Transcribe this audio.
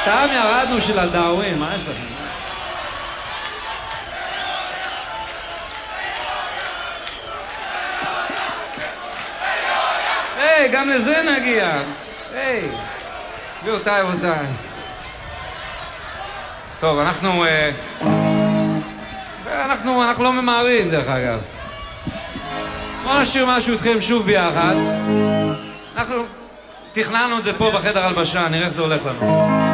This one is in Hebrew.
סתם ירדנו של הדאווין, מה יש לכם? היי, גם לזה נגיע. היי, גבירותיי ובותיי. טוב, אנחנו לא ממהרים דרך אגב. בואו נשאיר משהו איתכם שוב ביחד. אנחנו תכננו את זה פה בחדר הלבשה, נראה איך זה הולך לנו.